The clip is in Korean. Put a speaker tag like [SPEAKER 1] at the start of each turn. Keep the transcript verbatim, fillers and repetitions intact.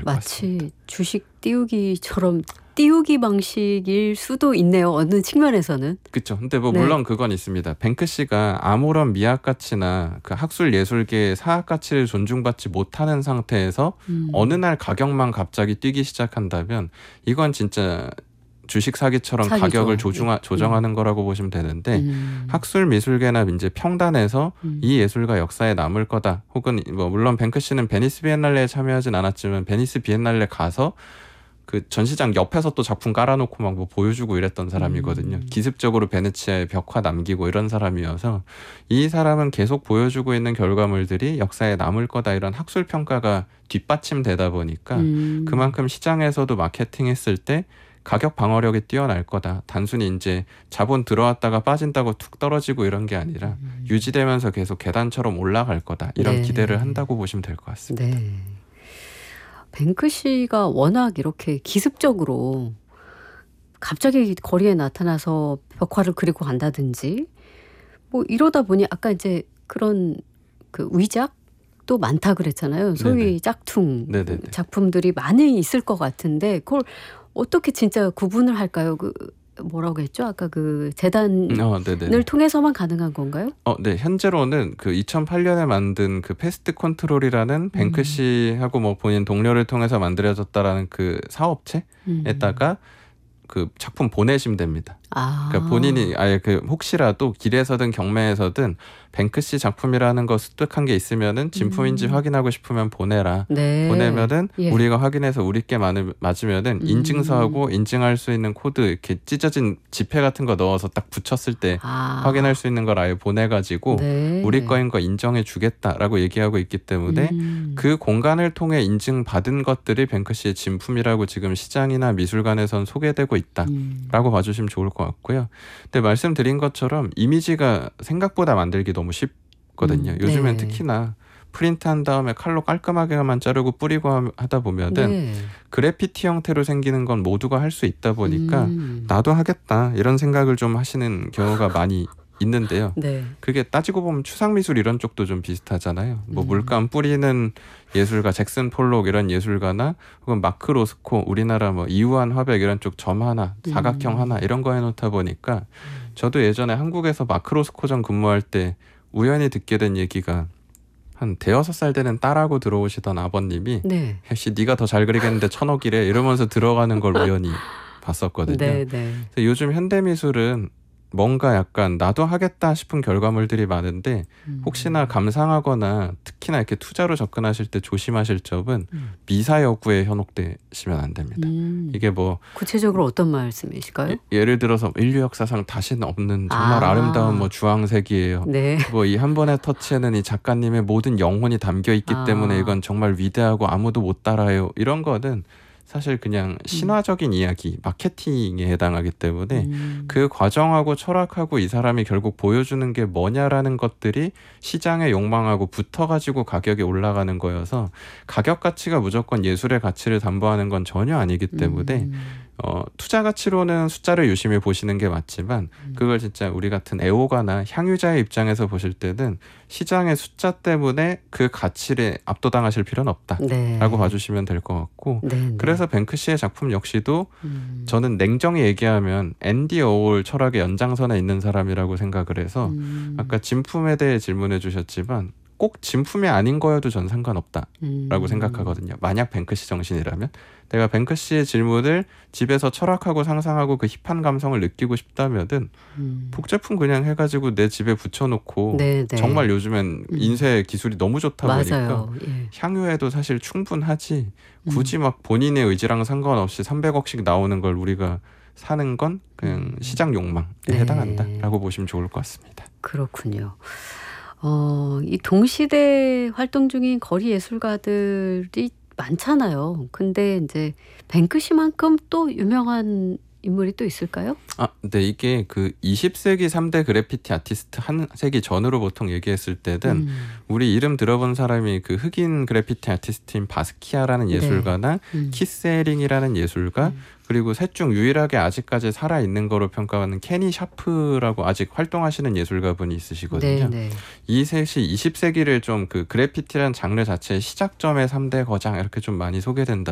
[SPEAKER 1] 것 같습니다.
[SPEAKER 2] 마치 주식 띄우기처럼 띄우기 방식일 수도 있네요. 어느 측면에서는.
[SPEAKER 1] 그렇죠. 근데 뭐
[SPEAKER 2] 네.
[SPEAKER 1] 물론 그건 있습니다. 뱅크시가 아무런 미학 가치나 그 학술 예술계의 사학 가치를 존중받지 못하는 상태에서
[SPEAKER 2] 음.
[SPEAKER 1] 어느 날 가격만 갑자기 뛰기 시작한다면 이건 진짜 주식 사기처럼
[SPEAKER 2] 사기죠.
[SPEAKER 1] 가격을 조중하,
[SPEAKER 2] 음.
[SPEAKER 1] 조정하는 거라고 보시면 되는데
[SPEAKER 2] 음.
[SPEAKER 1] 학술 미술계나 이제 평단에서
[SPEAKER 2] 음.
[SPEAKER 1] 이 예술가 역사에 남을 거다. 혹은 뭐 물론 뱅크시는 베니스 비엔날레에 참여하진 않았지만 베니스 비엔날레 가서 그 전시장 옆에서 또 작품 깔아놓고 막 뭐 보여주고 이랬던 사람이거든요.
[SPEAKER 2] 음.
[SPEAKER 1] 기습적으로 베네치아에 벽화 남기고 이런 사람이어서 이 사람은 계속 보여주고 있는 결과물들이 역사에 남을 거다 이런 학술 평가가 뒷받침되다 보니까
[SPEAKER 2] 음.
[SPEAKER 1] 그만큼 시장에서도 마케팅했을 때 가격 방어력이 뛰어날 거다. 단순히 이제 자본 들어왔다가 빠진다고 툭 떨어지고 이런 게 아니라
[SPEAKER 2] 음.
[SPEAKER 1] 유지되면서 계속 계단처럼 올라갈 거다. 이런
[SPEAKER 2] 네.
[SPEAKER 1] 기대를 한다고 보시면 될 것 같습니다.
[SPEAKER 2] 네. 뱅크시가 워낙 이렇게 기습적으로 갑자기 거리에 나타나서 벽화를 그리고 간다든지 뭐 이러다 보니 아까 이제 그런 그 위작도 많다 그랬잖아요. 소위
[SPEAKER 1] 네네.
[SPEAKER 2] 짝퉁
[SPEAKER 1] 네네네.
[SPEAKER 2] 작품들이 많이 있을 것 같은데 그걸 어떻게 진짜 구분을 할까요? 그 뭐라고 했죠? 아까 그 재단을
[SPEAKER 1] 어, 네네.
[SPEAKER 2] 통해서만 가능한 건가요?
[SPEAKER 1] 어, 네. 현재로는 그 이천팔 년에 만든 그 패스트 컨트롤이라는 뱅크시하고 뭐 본인 동료를 통해서 만들어졌다라는 그 사업체에다가
[SPEAKER 2] 음.
[SPEAKER 1] 그 작품 보내시면 됩니다.
[SPEAKER 2] 아.
[SPEAKER 1] 그러니까 본인이 아예 그 혹시라도 길에서든 경매에서든 뱅크시 작품이라는 거 습득한 게 있으면은 진품인지
[SPEAKER 2] 음.
[SPEAKER 1] 확인하고 싶으면 보내라.
[SPEAKER 2] 네.
[SPEAKER 1] 보내면은
[SPEAKER 2] 예.
[SPEAKER 1] 우리가 확인해서 우리께 많으- 맞으면은
[SPEAKER 2] 음.
[SPEAKER 1] 인증서하고 인증할 수 있는 코드 이렇게 찢어진 지폐 같은 거 넣어서 딱 붙였을 때
[SPEAKER 2] 아.
[SPEAKER 1] 확인할 수 있는 걸 아예 보내가지고
[SPEAKER 2] 네.
[SPEAKER 1] 우리 거인 거 인정해 주겠다라고 얘기하고 있기 때문에
[SPEAKER 2] 음.
[SPEAKER 1] 그 공간을 통해 인증받은 것들이 뱅크시의 진품이라고 지금 시장이나 미술관에선 소개되고 있다라고
[SPEAKER 2] 음.
[SPEAKER 1] 봐주시면 좋을 것 같고요. 근데 말씀드린 것처럼 이미지가 생각보다 만들기 너무 쉽거든요.
[SPEAKER 2] 음.
[SPEAKER 1] 요즘엔
[SPEAKER 2] 네.
[SPEAKER 1] 특히나 프린트한 다음에 칼로 깔끔하게만 자르고 뿌리고 함- 하다 보면은
[SPEAKER 2] 네.
[SPEAKER 1] 그래피티 형태로 생기는 건 모두가 할 수 있다 보니까
[SPEAKER 2] 음.
[SPEAKER 1] 나도 하겠다 이런 생각을 좀 하시는 경우가 많이 있는데요.
[SPEAKER 2] 네.
[SPEAKER 1] 그게 따지고 보면 추상미술 이런 쪽도 좀 비슷하잖아요. 뭐
[SPEAKER 2] 음.
[SPEAKER 1] 물감 뿌리는 예술가 잭슨 폴록 이런 예술가나 혹은 마크 로스코 우리나라 뭐 이우한 화백 이런 쪽 점 하나 사각형
[SPEAKER 2] 음.
[SPEAKER 1] 하나 이런 거 해놓다 보니까 저도 예전에 한국에서 마크 로스코전 근무할 때 우연히 듣게 된 얘기가 한 대여섯 살 되는 딸하고 들어오시던 아버님이
[SPEAKER 2] 네.
[SPEAKER 1] 혜씨 네가 더 잘 그리겠는데 천억이래 이러면서 들어가는 걸 우연히 봤었거든요.
[SPEAKER 2] 네, 네.
[SPEAKER 1] 그래서 요즘 현대미술은 뭔가 약간 나도 하겠다 싶은 결과물들이 많은데
[SPEAKER 2] 음.
[SPEAKER 1] 혹시나 감상하거나 특히나 이렇게 투자로 접근하실 때 조심하실 점은
[SPEAKER 2] 음.
[SPEAKER 1] 미사여구에 현혹되시면 안 됩니다.
[SPEAKER 2] 음.
[SPEAKER 1] 이게 뭐
[SPEAKER 2] 구체적으로 어떤 말씀이실까요?
[SPEAKER 1] 예, 예를 들어서 인류 역사상 다시는 없는 정말
[SPEAKER 2] 아.
[SPEAKER 1] 아름다운 뭐 주황색이에요.
[SPEAKER 2] 네.
[SPEAKER 1] 뭐 이 한 번의 터치에는 이 작가님의 모든 영혼이 담겨 있기
[SPEAKER 2] 아.
[SPEAKER 1] 때문에 이건 정말 위대하고 아무도 못 따라요. 이런 거는 사실 그냥 신화적인 이야기, 마케팅에 해당하기 때문에
[SPEAKER 2] 음.
[SPEAKER 1] 그 과정하고 철학하고 이 사람이 결국 보여주는 게 뭐냐라는 것들이 시장에 욕망하고 붙어가지고 가격이 올라가는 거여서 가격 가치가 무조건 예술의 가치를 담보하는 건 전혀 아니기 때문에
[SPEAKER 2] 음.
[SPEAKER 1] 어, 투자 가치로는 숫자를 유심히 보시는 게 맞지만 그걸 진짜 우리 같은 애호가나 향유자의 입장에서 보실 때는 시장의 숫자 때문에 그 가치를 압도당하실 필요는 없다라고
[SPEAKER 2] 네.
[SPEAKER 1] 봐주시면 될 것 같고
[SPEAKER 2] 네, 네.
[SPEAKER 1] 그래서 뱅크시의 작품 역시도
[SPEAKER 2] 음.
[SPEAKER 1] 저는 냉정히 얘기하면 앤디 어울 철학의 연장선에 있는 사람이라고 생각을 해서
[SPEAKER 2] 음.
[SPEAKER 1] 아까 진품에 대해 질문해 주셨지만 꼭 진품이 아닌 거여도 전 상관없다라고
[SPEAKER 2] 음.
[SPEAKER 1] 생각하거든요. 만약 뱅크시 정신이라면 내가 뱅크시의 질문을 집에서 철학하고 상상하고 그 힙한 감성을 느끼고 싶다면은
[SPEAKER 2] 음.
[SPEAKER 1] 복제품 그냥 해가지고 내 집에 붙여놓고
[SPEAKER 2] 네, 네.
[SPEAKER 1] 정말 요즘엔
[SPEAKER 2] 음.
[SPEAKER 1] 인쇄 기술이 너무 좋다 보니까
[SPEAKER 2] 맞아요. 예.
[SPEAKER 1] 향유에도 사실 충분하지 굳이
[SPEAKER 2] 음.
[SPEAKER 1] 막 본인의 의지랑 상관없이 삼백억씩 나오는 걸 우리가 사는 건 그냥
[SPEAKER 2] 음.
[SPEAKER 1] 시장 욕망에
[SPEAKER 2] 네.
[SPEAKER 1] 해당한다라고 보시면 좋을 것 같습니다.
[SPEAKER 2] 그렇군요. 어, 이 동시대 활동 중인 거리 예술가들이 많잖아요. 근데 이제 뱅크시만큼 또 유명한 인물이 또 있을까요?
[SPEAKER 1] 아, 네, 이게 그 이십 세기 삼 대 그래피티 아티스트 한 세기 전으로 보통 얘기했을 때는
[SPEAKER 2] 음.
[SPEAKER 1] 우리 이름 들어본 사람이 그 흑인 그래피티 아티스트인 바스키아라는
[SPEAKER 2] 네.
[SPEAKER 1] 예술가나
[SPEAKER 2] 음.
[SPEAKER 1] 키스에링이라는 예술가
[SPEAKER 2] 음.
[SPEAKER 1] 그리고 셋 중 유일하게 아직까지 살아있는 거로 평가하는 케니 샤프라고 아직 활동하시는 예술가분이 있으시거든요.
[SPEAKER 2] 네, 네.
[SPEAKER 1] 이 셋이 이십 세기를 좀 그 그래피티라는 장르 자체의 시작점의 삼 대 거장 이렇게 좀 많이 소개된다.